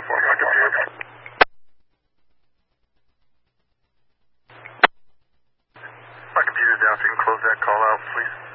for my computer. My computer's down, so you can close that call out, please.